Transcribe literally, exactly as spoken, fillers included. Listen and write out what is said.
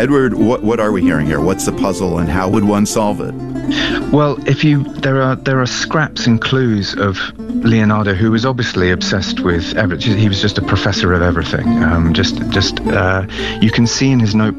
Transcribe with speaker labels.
Speaker 1: Edward, what, what are we hearing here? What's the puzzle and how would one solve it?
Speaker 2: Well, if you there are there are scraps and clues of Leonardo, who was obviously obsessed with everything. He was just a professor of everything. Um, just just uh, you can see in his notebook